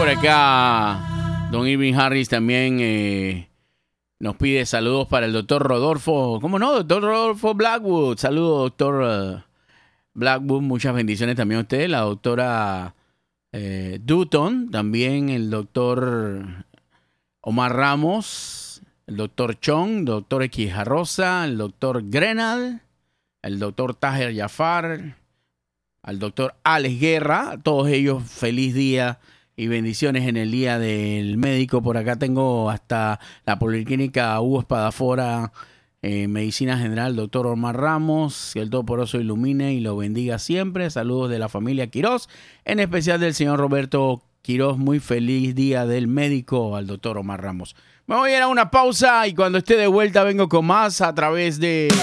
por acá, don Irving Harris también nos pide saludos para el doctor Rodolfo. ¿Cómo no? Doctor Rodolfo Blackwood. Saludos, doctor Blackwood. Muchas bendiciones también a usted. La doctora Dutton. También el doctor Omar Ramos. El doctor Chong. El doctor Equijarrosa. El doctor Grenal. El doctor Taher Jafar. Al doctor Alex Guerra. A todos ellos, feliz día y bendiciones en el Día del Médico. Por acá tengo hasta la Policlínica Hugo Espadafora, Medicina General, doctor Omar Ramos. Que el Todopoderoso ilumine y lo bendiga siempre. Saludos de la familia Quirós, en especial del señor Roberto Quirós. Muy feliz Día del Médico al doctor Omar Ramos. Me voy a ir a una pausa y cuando esté de vuelta vengo con más a través de